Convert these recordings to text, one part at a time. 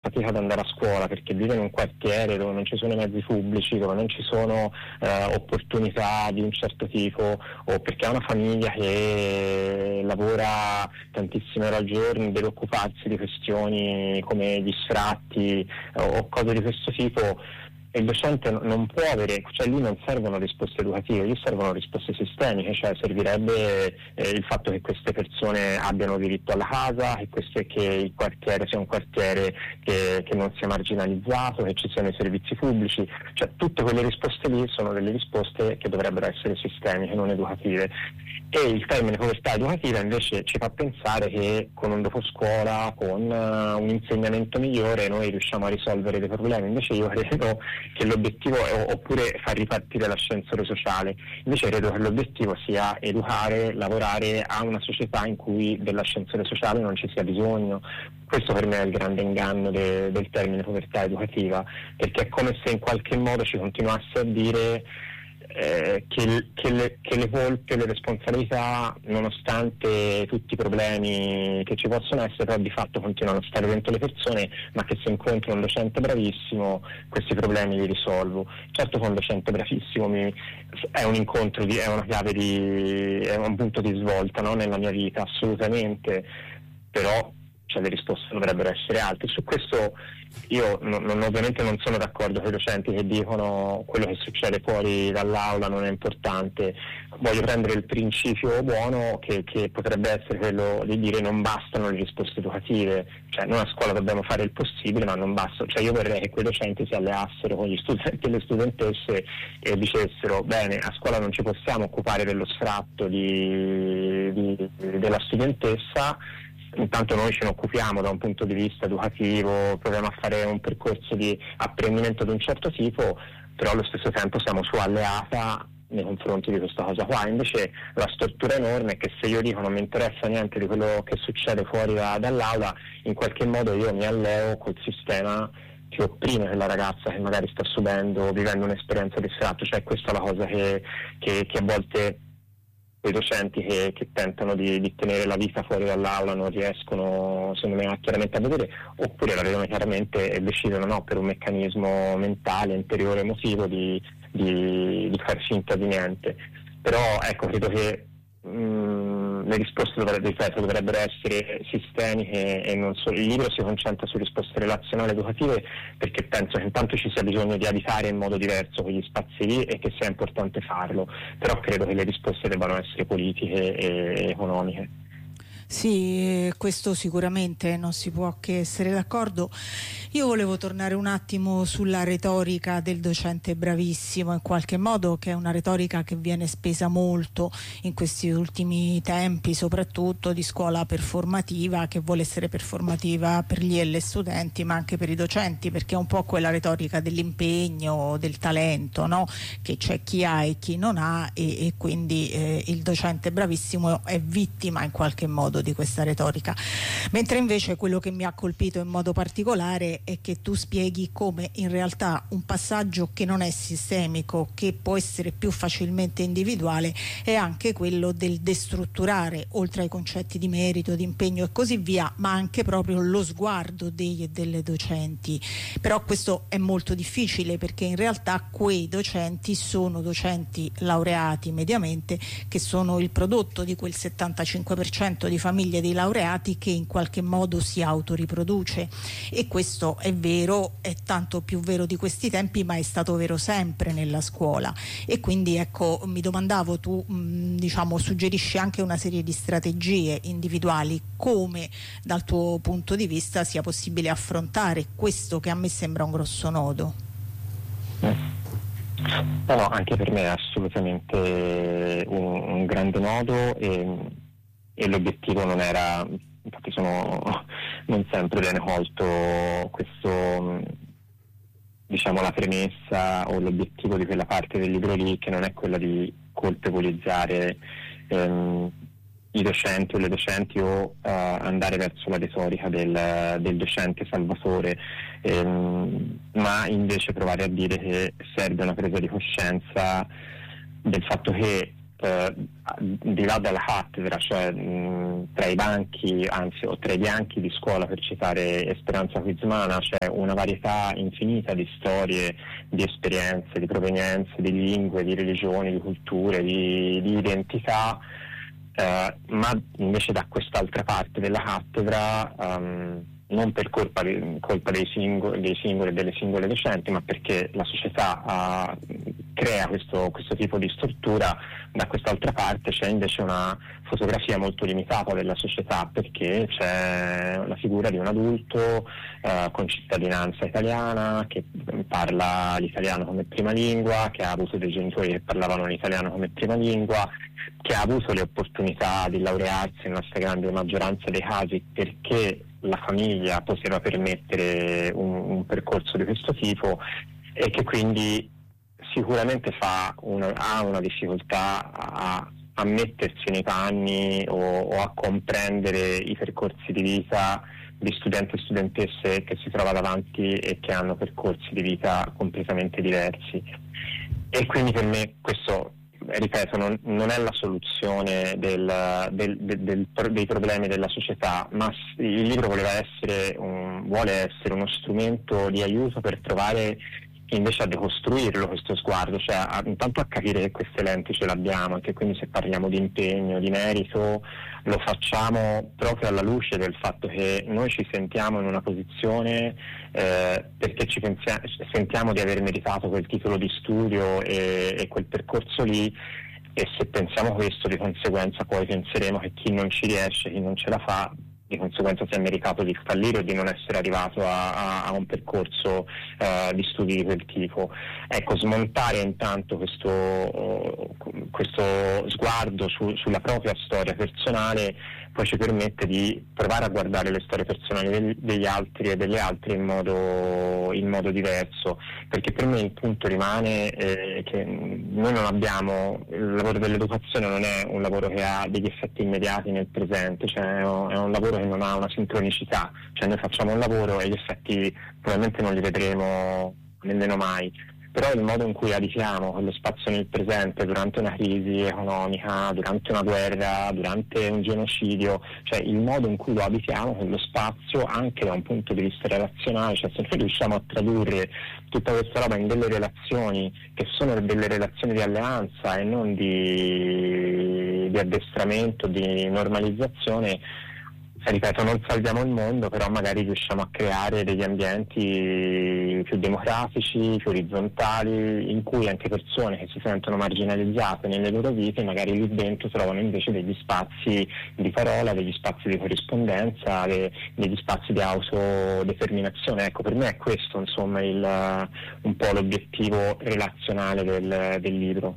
fatica ad andare a scuola perché vive in un quartiere dove non ci sono i mezzi pubblici, dove non ci sono opportunità di un certo tipo, o perché ha una famiglia che lavora tantissime ore al giorno, deve occuparsi di questioni come gli sfratti o cose di questo tipo, il docente non può avere, cioè lì non servono risposte educative, lì servono risposte sistemiche, cioè servirebbe il fatto che queste persone abbiano diritto alla casa, che il quartiere sia un quartiere che non sia marginalizzato, che ci siano i servizi pubblici, cioè tutte quelle risposte lì sono delle risposte che dovrebbero essere sistemiche, non educative. E il termine povertà educativa invece ci fa pensare che con un doposcuola, con un insegnamento migliore noi riusciamo a risolvere dei problemi. Invece io credo che l'obiettivo oppure far ripartire l'ascensore sociale, invece credo che l'obiettivo sia educare, lavorare a una società in cui dell'ascensore sociale non ci sia bisogno. Questo per me è il grande inganno del termine povertà educativa, perché è come se in qualche modo ci continuasse a dire che le colpe, le responsabilità, nonostante tutti i problemi che ci possono essere, però di fatto continuano a stare dentro le persone, ma che se incontro un docente bravissimo questi problemi li risolvo. Certo che un docente bravissimo è un incontro, è una chiave è un punto di svolta, no? Nella mia vita, assolutamente, però le risposte dovrebbero essere altre. Su questo io ovviamente non sono d'accordo con i docenti che dicono quello che succede fuori dall'aula non è importante. Voglio prendere il principio buono che potrebbe essere quello di dire non bastano le risposte educative, cioè noi a scuola dobbiamo fare il possibile ma non basta, cioè io vorrei che quei docenti si alleassero con gli studenti e le studentesse e dicessero bene, a scuola non ci possiamo occupare dello sfratto della studentessa, intanto noi ce ne occupiamo da un punto di vista educativo, proviamo a fare un percorso di apprendimento di un certo tipo, però allo stesso tempo siamo sua alleata nei confronti di questa cosa qua. Invece la stortura enorme è che se io dico non mi interessa niente di quello che succede fuori dall'aula, in qualche modo io mi alleo col sistema che opprime quella ragazza che magari sta vivendo un'esperienza di sfratto. Cioè questa è la cosa che a volte quei docenti che tentano di tenere la vita fuori dall'aula non riescono, secondo me, chiaramente a vedere, oppure la vedono chiaramente e decidono no, per un meccanismo mentale, interiore, emotivo di far finta di niente. Però ecco, credo che le risposte dovrebbero essere sistemiche e non solo. Il libro si concentra su risposte relazionali educative perché penso che intanto ci sia bisogno di abitare in modo diverso quegli spazi lì e che sia importante farlo, però credo che le risposte debbano essere politiche e economiche. Sì, questo sicuramente non si può che essere d'accordo. Io volevo tornare un attimo sulla retorica del docente bravissimo, in qualche modo, che è una retorica che viene spesa molto in questi ultimi tempi, soprattutto di scuola performativa, che vuole essere performativa per gli e le studenti, ma anche per i docenti, perché è un po' quella retorica dell'impegno, del talento, no? Che c'è chi ha e chi non ha, e quindi il docente bravissimo è vittima in qualche modo di questa retorica, mentre invece quello che mi ha colpito in modo particolare è che tu spieghi come in realtà un passaggio che non è sistemico, che può essere più facilmente individuale, è anche quello del destrutturare, oltre ai concetti di merito, di impegno e così via, ma anche proprio lo sguardo dei e delle docenti. Però questo è molto difficile, perché in realtà quei docenti sono docenti laureati mediamente, che sono il prodotto di quel 75% di famiglie dei laureati che in qualche modo si autoriproduce, e questo è vero, è tanto più vero di questi tempi, ma è stato vero sempre nella scuola. E quindi ecco, mi domandavo, tu suggerisci anche una serie di strategie individuali, come dal tuo punto di vista sia possibile affrontare questo che a me sembra un grosso nodo. No, anche per me è assolutamente un grande nodo e l'obiettivo non era, infatti non sempre viene colto questo, la premessa o l'obiettivo di quella parte del libro lì, che non è quella di colpevolizzare i docenti o le docenti o andare verso la retorica del docente salvatore, ma invece provare a dire che serve una presa di coscienza del fatto che di là dalla cattedra, cioè tra i banchi, anzi o tra i bianchi di scuola, per citare Esperanza Quizmana, c'è una varietà infinita di storie, di esperienze, di provenienze, di lingue, di religioni, di culture, di identità, ma invece da quest'altra parte della cattedra, non per colpa dei singoli e delle singole docenti, ma perché la società crea questo tipo di struttura, da quest'altra parte c'è invece una fotografia molto limitata della società, perché c'è la figura di un adulto con cittadinanza italiana, che parla l'italiano come prima lingua, che ha avuto dei genitori che parlavano l'italiano come prima lingua, che ha avuto le opportunità di laurearsi nella stragrande maggioranza dei casi perché la famiglia poteva permettere un percorso di questo tipo, e che quindi sicuramente ha una difficoltà a mettersi nei panni o a comprendere i percorsi di vita di studenti e studentesse che si trova davanti e che hanno percorsi di vita completamente diversi. E quindi per me questo, ripeto, non è la soluzione dei problemi della società, ma il libro vuole essere uno strumento di aiuto per provare invece a decostruirlo questo sguardo, cioè intanto a capire che queste lenti ce l'abbiamo, e che quindi se parliamo di impegno, di merito, lo facciamo proprio alla luce del fatto che noi ci sentiamo in una posizione perché sentiamo di aver meritato quel titolo di studio e quel percorso lì, e se pensiamo questo, di conseguenza poi penseremo che chi non ci riesce, chi non ce la fa, di conseguenza si è meritato di fallire o di non essere arrivato a un percorso di studi di quel tipo. Ecco, smontare intanto questo sguardo sulla propria storia personale poi ci permette di provare a guardare le storie personali degli altri e delle altre in modo diverso, perché per me il punto rimane che noi non abbiamo, il lavoro dell'educazione non è un lavoro che ha degli effetti immediati nel presente, cioè è un lavoro che non ha una sincronicità, cioè noi facciamo un lavoro e gli effetti probabilmente non li vedremo nemmeno mai, però il modo in cui abitiamo quello spazio nel presente durante una crisi economica, durante una guerra, durante un genocidio, cioè il modo in cui lo abitiamo quello spazio anche da un punto di vista relazionale, cioè se noi riusciamo a tradurre tutta questa roba in delle relazioni che sono delle relazioni di alleanza e non di addestramento, di normalizzazione, ripeto, non salviamo il mondo, però magari riusciamo a creare degli ambienti più democratici, più orizzontali, in cui anche persone che si sentono marginalizzate nelle loro vite, magari lì dentro trovano invece degli spazi di parola, degli spazi di corrispondenza, degli spazi di autodeterminazione. Ecco, per me è questo, insomma, un po' l'obiettivo relazionale del libro.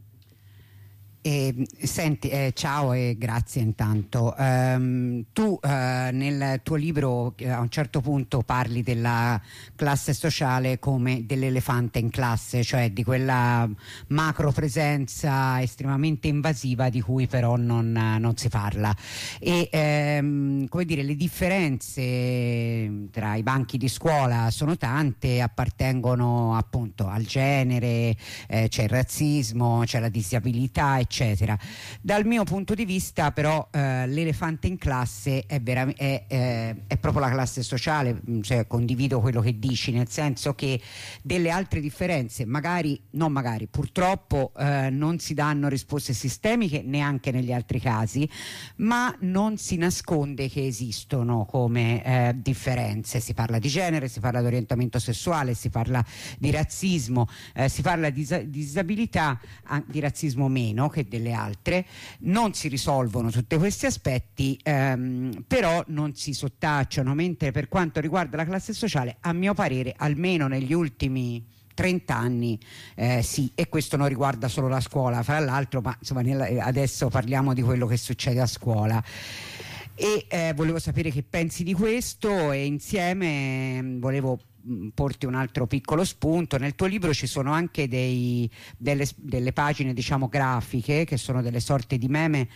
Senti, ciao e grazie intanto. Tu nel tuo libro a un certo punto parli della classe sociale come dell'elefante in classe, cioè di quella macro presenza estremamente invasiva di cui però non si parla. E come dire, le differenze tra i banchi di scuola sono tante, appartengono appunto al genere, c'è il razzismo, c'è la disabilità, eccetera. Dal mio punto di vista però l'elefante in classe è proprio la classe sociale, cioè condivido quello che dici, nel senso che delle altre differenze purtroppo non si danno risposte sistemiche neanche negli altri casi, ma non si nasconde che esistono come differenze. Si parla di genere, si parla di orientamento sessuale, si parla di razzismo, si parla di disabilità, di razzismo meno che delle altre. Non si risolvono tutti questi aspetti, però non si sottacciano, mentre per quanto riguarda la classe sociale, a mio parere, almeno negli ultimi 30 anni sì, e questo non riguarda solo la scuola fra l'altro, ma insomma adesso parliamo di quello che succede a scuola. E volevo sapere che pensi di questo, e insieme volevo porti un altro piccolo spunto. Nel tuo libro ci sono anche delle pagine, diciamo, grafiche, che sono delle sorte di meme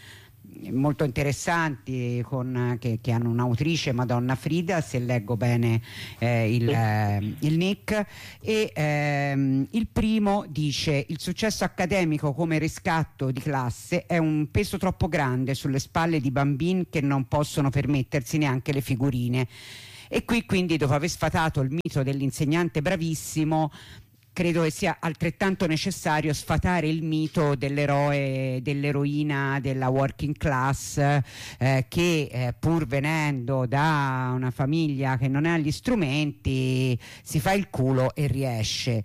molto interessanti che hanno un'autrice, Madonna Frida, se leggo bene il nick, e il primo dice: il successo accademico come riscatto di classe è un peso troppo grande sulle spalle di bambini che non possono permettersi neanche le figurine. E qui, quindi, dopo aver sfatato il mito dell'insegnante bravissimo, credo che sia altrettanto necessario sfatare il mito dell'eroe, dell'eroina della working class, che pur venendo da una famiglia che non ha gli strumenti si fa il culo e riesce.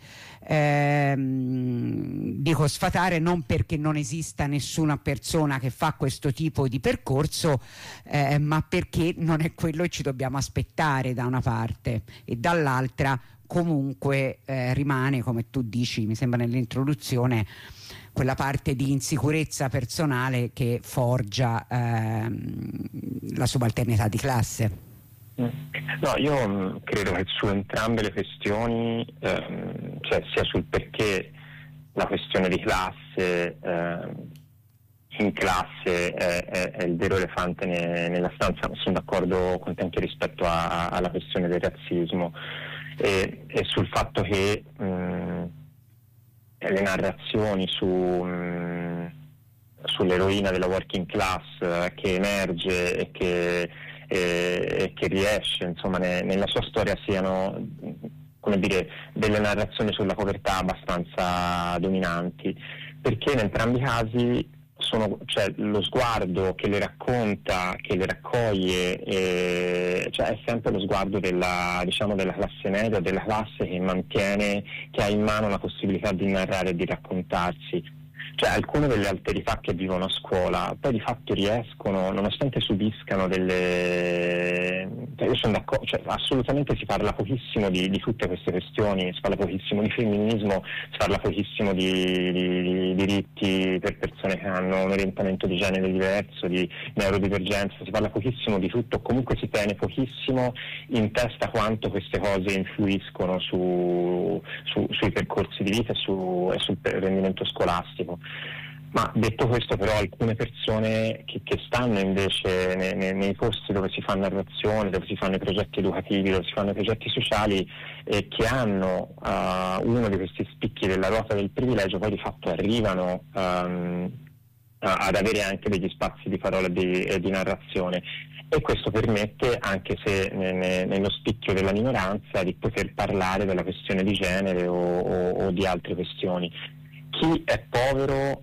Dico sfatare non perché non esista nessuna persona che fa questo tipo di percorso, ma perché non è quello che ci dobbiamo aspettare da una parte, e dall'altra comunque rimane, come tu dici, mi sembra nell'introduzione, quella parte di insicurezza personale che forgia la subalternità di classe. No, io credo che su entrambe le questioni, cioè sia sul perché la questione di classe in classe è il vero elefante nella stanza, sono d'accordo con te anche rispetto alla questione del razzismo, e sul fatto che le narrazioni sull'eroina della working class che emerge e che riesce, insomma, nella sua storia siano, come dire, delle narrazioni sulla povertà abbastanza dominanti, perché in entrambi i casi cioè, lo sguardo che le racconta, che le raccoglie, cioè è sempre lo sguardo della classe media, della classe che ha in mano la possibilità di narrare e di raccontarsi. Cioè alcune delle alterità che vivono a scuola poi di fatto riescono, nonostante subiscano io sono d'accordo, cioè, assolutamente si parla pochissimo di tutte queste questioni, si parla pochissimo di femminismo, si parla pochissimo di diritti per persone che hanno un orientamento di genere diverso, di neurodivergenza, si parla pochissimo di tutto, comunque si tiene pochissimo in testa quanto queste cose influiscono sui percorsi di vita e sul rendimento scolastico. Ma detto questo, però, alcune persone che stanno invece nei posti dove si fa narrazione, dove si fanno i progetti educativi, dove si fanno i progetti sociali, che hanno uno di questi spicchi della ruota del privilegio, poi di fatto arrivano ad avere anche degli spazi di parola e di narrazione. E questo permette, anche se nello spicchio della minoranza, di poter parlare della questione di genere o di altre questioni. Chi è povero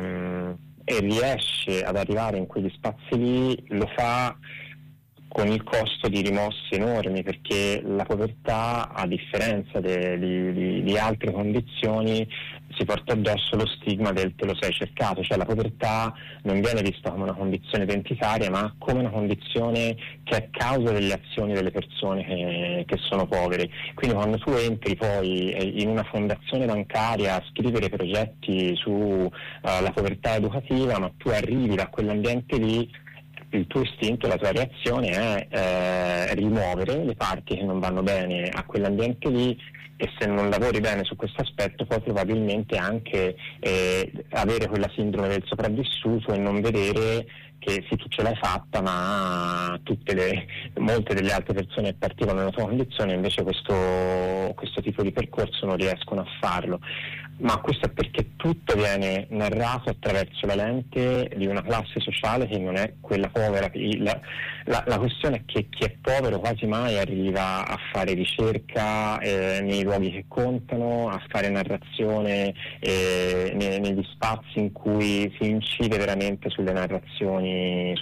e riesce ad arrivare in quegli spazi lì lo fa con il costo di rimossi enormi, perché la povertà, a differenza di altre condizioni, si porta addosso lo stigma del te lo sei cercato, cioè la povertà non viene vista come una condizione identitaria, ma come una condizione che è causa delle azioni delle persone che sono povere. Quindi quando tu entri poi in una fondazione bancaria a scrivere progetti sulla povertà educativa, ma tu arrivi da quell'ambiente lì, il tuo istinto, la tua reazione è rimuovere le parti che non vanno bene a quell'ambiente lì, e se non lavori bene su questo aspetto puoi probabilmente anche avere quella sindrome del sopravvissuto e non vedere che sì, tu ce l'hai fatta, ma molte delle altre persone che partivano nella tua condizione invece questo tipo di percorso non riescono a farlo. Ma questo è perché tutto viene narrato attraverso la lente di una classe sociale che non è quella povera. La questione è che chi è povero quasi mai arriva a fare ricerca nei luoghi che contano, a fare narrazione negli spazi in cui si incide veramente sulle narrazioni.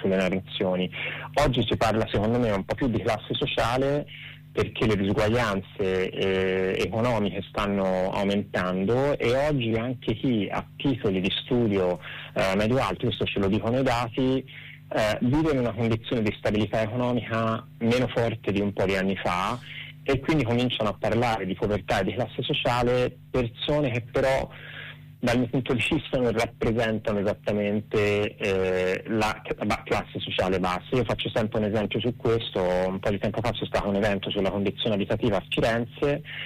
Oggi si parla, secondo me, un po' più di classe sociale, perché le disuguaglianze economiche stanno aumentando, e oggi anche chi ha titoli di studio medio-alto, questo ce lo dicono i dati, vive in una condizione di stabilità economica meno forte di un po' di anni fa, e quindi cominciano a parlare di povertà e di classe sociale persone che però dal mio punto di vista non rappresentano esattamente la classe sociale bassa. Io faccio sempre un esempio su questo. Un po' di tempo fa c'è stato un evento sulla condizione abitativa a Firenze,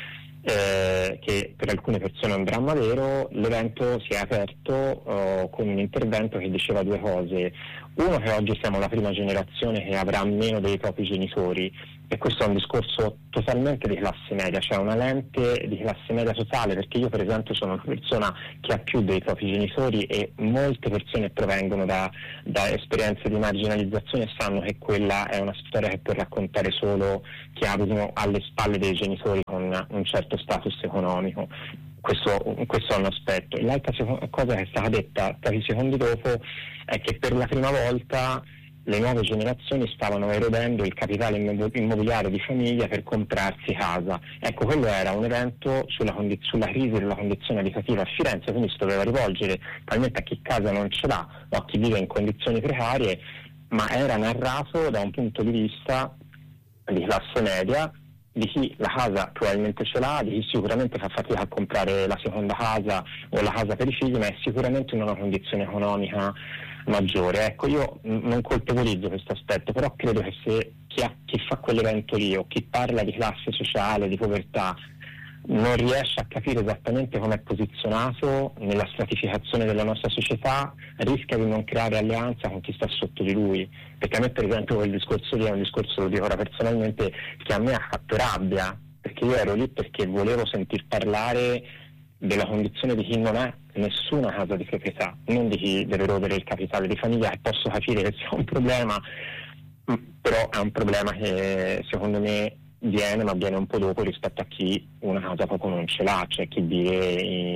che per alcune persone è un dramma vero. L'evento si è aperto con un intervento che diceva due cose: uno, che oggi siamo la prima generazione che avrà meno dei propri genitori, e questo è un discorso totalmente di classe media, cioè una lente di classe media totale, perché io per esempio sono una persona che ha più dei propri genitori, e molte persone provengono da esperienze di marginalizzazione e sanno che quella è una storia che può raccontare solo chi ha avuto alle spalle dei genitori con un certo status economico. Questo è un aspetto. L'altra cosa che è stata detta pochi secondi dopo è che per la prima volta le nuove generazioni stavano erodendo il capitale immobiliare di famiglia per comprarsi casa. Ecco, quello era un evento sulla crisi della condizione abitativa a Firenze, quindi si doveva rivolgere talmente a chi casa non ce l'ha o a chi vive in condizioni precarie, ma era narrato da un punto di vista di classe media, di chi la casa probabilmente ce l'ha, di chi sicuramente fa fatica a comprare la seconda casa o la casa per i figli, ma è sicuramente in una condizione economica maggiore. Ecco, io non colpevolizzo questo aspetto, però credo che se chi fa quell'evento lì o chi parla di classe sociale, di povertà, non riesce a capire esattamente come è posizionato nella stratificazione della nostra società, rischia di non creare alleanza con chi sta sotto di lui. Perché a me, per esempio, quel discorso lì è un discorso, lo dico ora personalmente, che a me ha fatto rabbia, perché io ero lì perché volevo sentir parlare della condizione di chi non ha nessuna casa di proprietà, non di chi deve erodere il capitale di famiglia, e posso capire che sia un problema, però è un problema che secondo me viene un po' dopo rispetto a chi una casa proprio non ce l'ha, cioè chi vive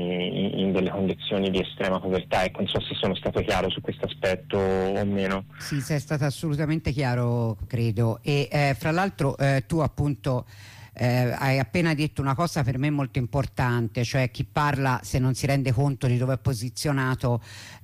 in delle condizioni di estrema povertà. Ecco, non so se sono stato chiaro su questo aspetto o meno. Sì, sei stato assolutamente chiaro, credo. E fra l'altro tu appunto hai appena detto una cosa per me molto importante, cioè chi parla, se non si rende conto di dove è posizionato,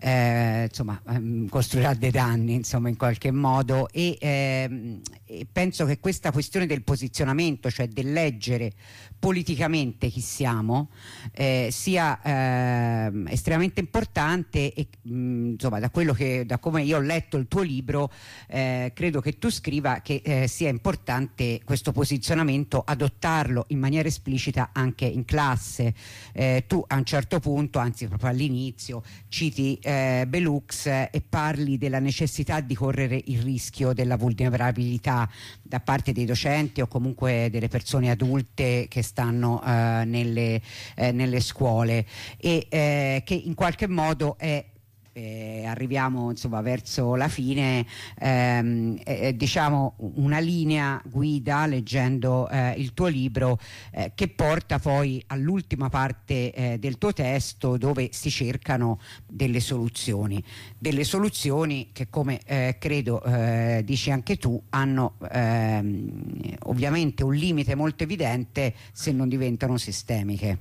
costruirà dei danni, insomma, in qualche modo, e penso che questa questione del posizionamento, cioè del leggere politicamente chi siamo, sia estremamente importante, e insomma, da come io ho letto il tuo libro, credo che tu scriva che sia importante questo posizionamento, adottarlo in maniera esplicita anche in classe. Tu a un certo punto, anzi proprio all'inizio, citi Belux e parli della necessità di correre il rischio della vulnerabilità da parte dei docenti o comunque delle persone adulte che stanno nelle scuole, e che in qualche modo è arriviamo insomma verso la fine, diciamo una linea guida, leggendo il tuo libro, che porta poi all'ultima parte del tuo testo, dove si cercano delle soluzioni che, come credo dici anche tu, hanno ovviamente un limite molto evidente se non diventano sistemiche.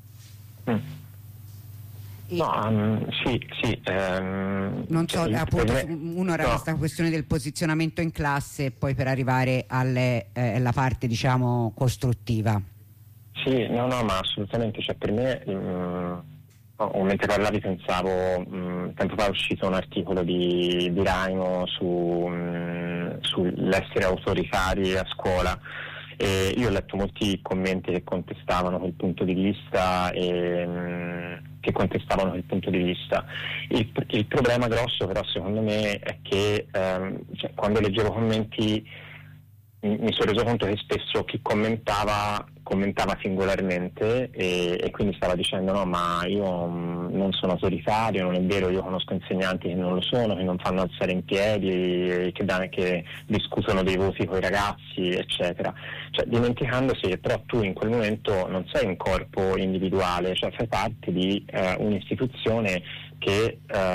Sì. Non so, appunto, uno era questa questione del posizionamento in classe, e poi per arrivare alla parte, diciamo, costruttiva. Sì, no, ma assolutamente, cioè per me, mentre parlavi pensavo, tempo fa è uscito un articolo di Raimo sull'essere autoritari a scuola. E io ho letto molti commenti che contestavano quel punto di vista, Il problema grosso però secondo me è che quando leggevo commenti mi sono reso conto che spesso chi commentava singolarmente, e quindi stava dicendo: no, ma io non sono autoritario, non è vero, io conosco insegnanti che non lo sono, che non fanno alzare in piedi, che discutono dei voti con i ragazzi, eccetera, cioè dimenticandosi che però tu in quel momento non sei un corpo individuale, cioè fai parte di un'istituzione che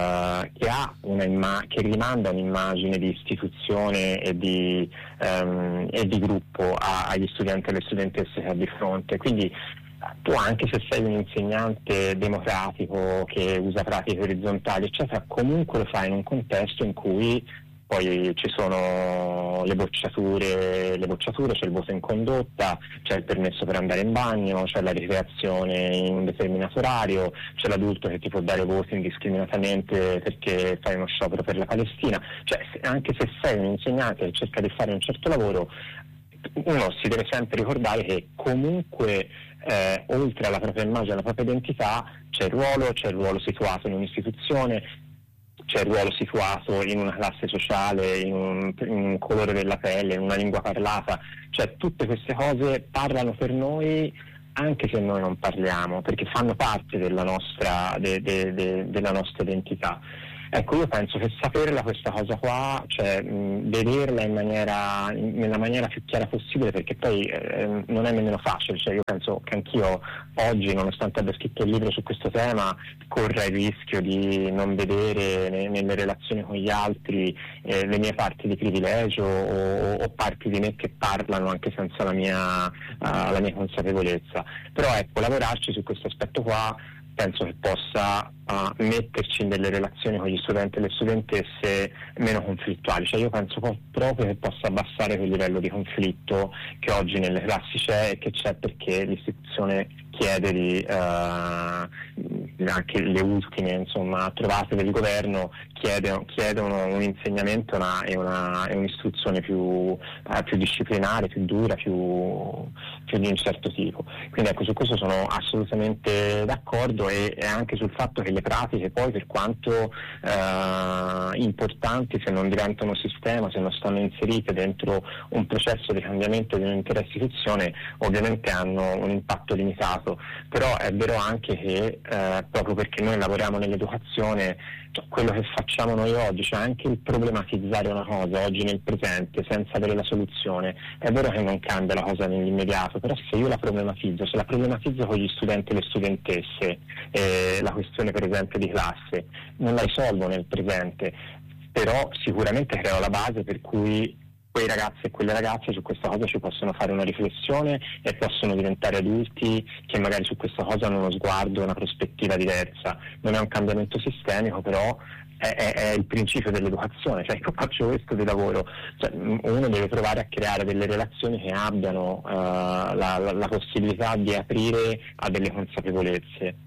rimanda un'immagine di istituzione e di gruppo agli studenti e alle studentesse che ha di fronte. Quindi tu, anche se sei un insegnante democratico che usa pratiche orizzontali, eccetera, comunque lo fai in un contesto in cui poi ci sono le bocciature, c'è il voto in condotta, c'è il permesso per andare in bagno, c'è la ricreazione in un determinato orario, c'è l'adulto che ti può dare voti indiscriminatamente perché fai uno sciopero per la Palestina. Cioè, anche se sei un insegnante che cerca di fare un certo lavoro, uno si deve sempre ricordare che comunque oltre alla propria immagine, alla propria identità, c'è il ruolo situato in un'istituzione, c'è il ruolo situato in una classe sociale, in un colore della pelle, in una lingua parlata, cioè tutte queste cose parlano per noi anche se noi non parliamo, perché fanno parte della nostra identità. Ecco, io penso che saperla questa cosa qua, cioè vederla nella maniera più chiara possibile, perché poi non è nemmeno facile, cioè io penso che anch'io oggi, nonostante abbia scritto il libro su questo tema, corra il rischio di non vedere nelle relazioni con gli altri le mie parti di privilegio o parti di me che parlano anche senza la mia consapevolezza. Però ecco, lavorarci su questo aspetto qua penso che possa metterci in delle relazioni con gli studenti e le studentesse meno conflittuali, cioè io penso proprio che possa abbassare quel livello di conflitto che oggi nelle classi c'è e che c'è perché l'istituzione chiede di anche le ultime trovate del governo chiedono un insegnamento e un'istruzione più disciplinare, più dura, più di un certo tipo. Quindi ecco, su questo sono assolutamente d'accordo e anche sul fatto che le pratiche poi, per quanto importanti, se non diventano sistema, se non stanno inserite dentro un processo di cambiamento di un'intera istituzione, ovviamente hanno un impatto limitato. Però è vero anche che proprio perché noi lavoriamo nell'educazione, quello che facciamo noi oggi, cioè anche il problematizzare una cosa oggi nel presente senza avere la soluzione, è vero che non cambia la cosa nell'immediato, però se io la problematizzo con gli studenti e le studentesse, la questione per esempio di classe, non la risolvo nel presente, però sicuramente creo la base per cui quei ragazzi e quelle ragazze su questa cosa ci possono fare una riflessione e possono diventare adulti che magari su questa cosa hanno uno sguardo, una prospettiva diversa. Non è un cambiamento sistemico, però è il principio dell'educazione, cioè io faccio questo di lavoro, cioè, uno deve provare a creare delle relazioni che abbiano la possibilità di aprire a delle consapevolezze.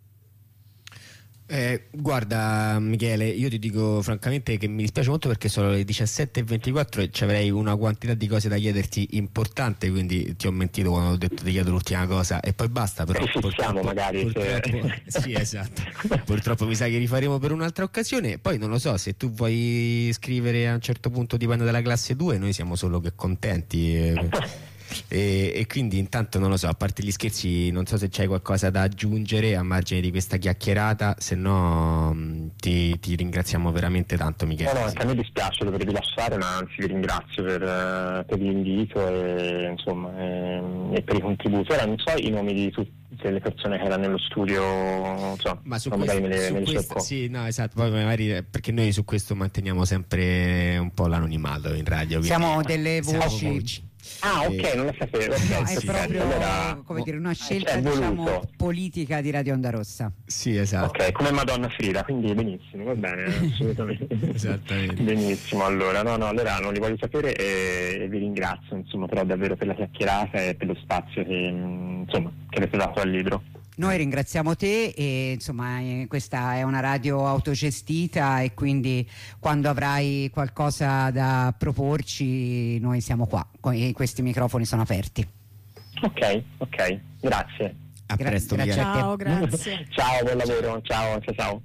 Guarda Michele, io ti dico francamente che mi dispiace molto perché sono le 17:24 e ci avrei una quantità di cose da chiederti importante, quindi ti ho mentito quando ho detto ti chiedo l'ultima cosa e poi basta, però purtroppo, magari sì, esatto. Purtroppo mi sa che rifaremo per un'altra occasione. Poi non lo so, se tu vuoi scrivere a un certo punto dipende dalla classe 2, noi siamo solo che contenti. E quindi intanto non lo so, a parte gli scherzi, non so se c'hai qualcosa da aggiungere a margine di questa chiacchierata, se no ti ringraziamo veramente tanto, Michele. No, anche a me dispiace dovervi lasciare, ma anzi vi ringrazio per l'invito e per i contributi. Ora non so i nomi di tutte le persone che erano nello studio, ma su magari me le questo, sì, no, esatto, poi magari perché noi su questo manteniamo sempre un po' l'anonimato in radio. Siamo delle voci. Ok, non lo sapevo. No, è proprio come dire, una scelta politica di Radio Onda Rossa. Sì, esatto. Ok, come Madonna Frida, quindi benissimo, va bene, assolutamente. Esattamente. Benissimo, allora, allora non li voglio sapere e vi ringrazio, però davvero per la chiacchierata e per lo spazio che avete dato al libro. Noi ringraziamo te e questa è una radio autogestita e quindi quando avrai qualcosa da proporci noi siamo qua, questi microfoni sono aperti. Ok, grazie. A presto, grazie a te. Ciao, grazie. Ciao, buon lavoro, ciao. Ciao.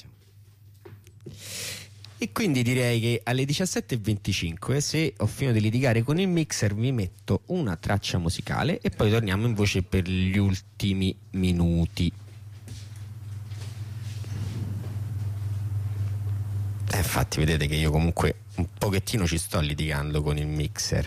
E quindi direi che alle 17:25, se ho finito di litigare con il mixer, vi metto una traccia musicale e poi torniamo in voce per gli ultimi minuti. Infatti vedete che io comunque un pochettino ci sto litigando con il mixer.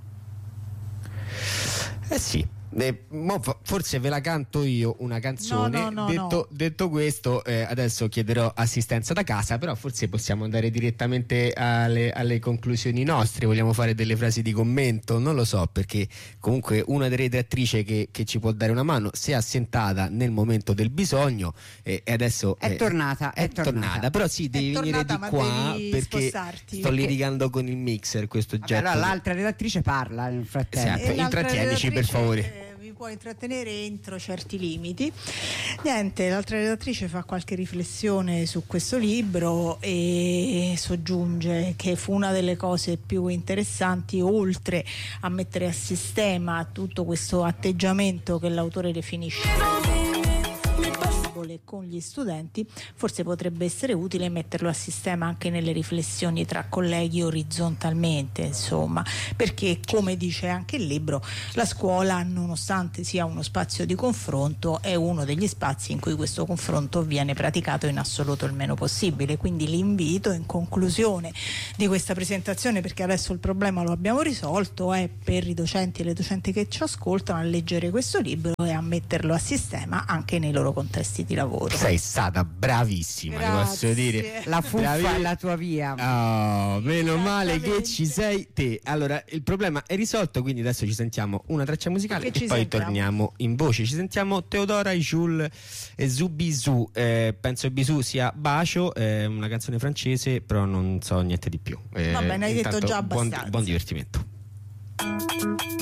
Sì. Forse ve la canto io una canzone. Detto questo, adesso chiederò assistenza da casa, però forse possiamo andare direttamente alle conclusioni nostre. Vogliamo fare delle frasi di commento? Non lo so, perché comunque una delle redattrici che ci può dare una mano si è assentata nel momento del bisogno e adesso è tornata. Però sì, devi venire di qua perché sto litigando con il mixer questo oggetto. Allora l'altra redattrice parla nel frattempo. Intrattienici per favore. può intrattenere entro certi limiti. Niente, l'altra redattrice fa qualche riflessione su questo libro e soggiunge che fu una delle cose più interessanti, oltre a mettere a sistema tutto questo atteggiamento che l'autore definisce con gli studenti, forse potrebbe essere utile metterlo a sistema anche nelle riflessioni tra colleghi orizzontalmente, insomma, perché come dice anche il libro, la scuola, nonostante sia uno spazio di confronto, è uno degli spazi in cui questo confronto viene praticato in assoluto il meno possibile. Quindi l'invito in conclusione di questa presentazione, perché adesso il problema lo abbiamo risolto, è per i docenti e le docenti che ci ascoltano a leggere questo libro e a metterlo a sistema anche nei loro contesti di lavoro. Sei stata bravissima, ti posso dire. La fuffa è la tua via. Oh, meno male che ci sei te. Allora, il problema è risolto, quindi adesso ci sentiamo una traccia musicale e poi torniamo in voce. Ci sentiamo Teodora, Jules e Zubizou. Penso Bisou sia bacio, una canzone francese, però non so niente di più. Va bene, hai detto già abbastanza. Buon divertimento.